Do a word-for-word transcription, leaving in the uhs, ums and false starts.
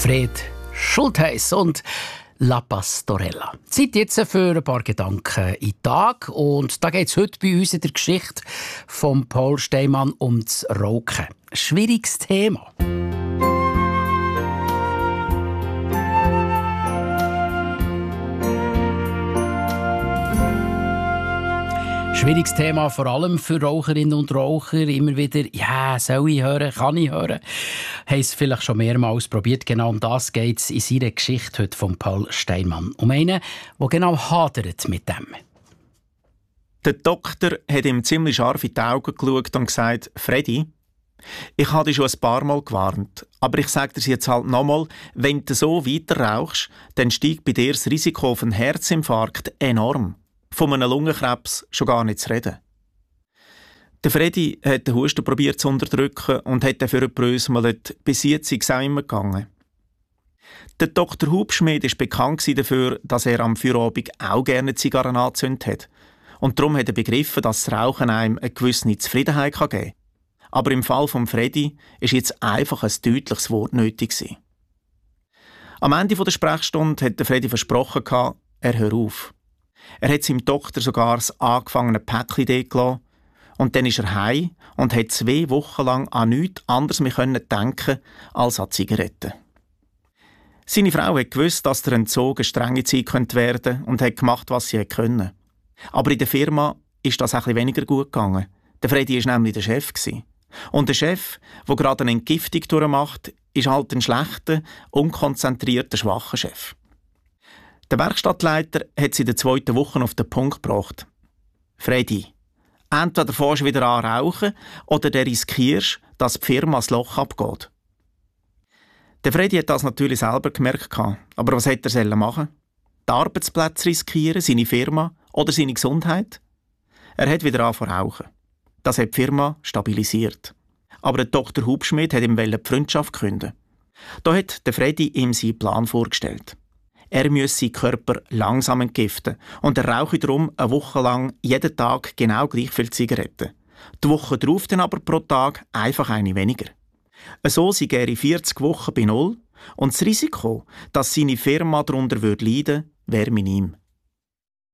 Fred Schultheiss und La Pastorella. Zeit jetzt für ein paar Gedanken in den Tag. Und da geht es heute bei uns in der Geschichte von Paul Steinmann um das Rauchen. Schwieriges Thema. Schwieriges Thema, vor allem für Raucherinnen und Raucher. Immer wieder, ja, soll ich hören, kann ich hören? Haben es vielleicht schon mehrmals probiert. Genau um das geht es in seiner Geschichte heute von Paul Steinmann. Um einen, der genau hadert mit dem. Der Doktor hat ihm ziemlich scharf in die Augen geschaut und gesagt, «Freddy, ich habe dich schon ein paar Mal gewarnt, aber ich sage dir jetzt halt nochmal, wenn du so weiter rauchst, dann steigt bei dir das Risiko auf einen Herzinfarkt enorm. Von einem Lungenkrebs schon gar nicht zu reden.» Der Freddy hat den Husten probiert zu unterdrücken und hat dafür gebröselt, bis jetzt sei es auch immer gegangen. Der Doktor Hubschmid war bekannt dafür, dass er am Feierabend auch gerne Zigarren angezündet hat. Und darum hat er begriffen, dass das Rauchen einem eine gewisse Zufriedenheit geben kann. Aber im Fall von Freddy ist jetzt einfach ein deutliches Wort nötig gewesen. Am Ende der Sprechstunde hat der Freddy versprochen, er hört auf. Er hat seinem Doktor sogar das angefangene Päckchen dort gelassen. Und dann ist er heim und hat zwei Wochen lang an nichts anderes mehr denken als an Zigaretten. Seine Frau hat gewusst, dass der Entzug eine strenge Zeit werden könnte und hat gemacht, was sie konnte. Aber in der Firma ist das etwas weniger gut gegangen. Der Freddy war nämlich der Chef. Und der Chef, der gerade eine Entgiftung durchmacht, ist halt ein schlechter, unkonzentrierter, schwacher Chef. Der Werkstattleiter hat sie in der zweiten Woche auf den Punkt gebracht. «Freddy, entweder fährst du wieder an rauchen oder du riskierst, dass die Firma das Loch abgeht.» Der Freddy hat das natürlich selber gemerkt, aber was hätte er machen sollen? Die Arbeitsplätze riskieren, seine Firma oder seine Gesundheit? Er hat wieder angefangen zu rauchen. Das hat die Firma stabilisiert. Aber der Doktor Hubschmid hat ihm die Freundschaft künden. Da hat der Freddy ihm seinen Plan vorgestellt. Er müsse seinen Körper langsam entgiften und er rauche darum eine Woche lang jeden Tag genau gleich viel Zigaretten. Die Woche darauf dann aber pro Tag einfach eine weniger. So sei er in vierzig Wochen bei Null und das Risiko, dass seine Firma darunter leiden würde, wäre minim.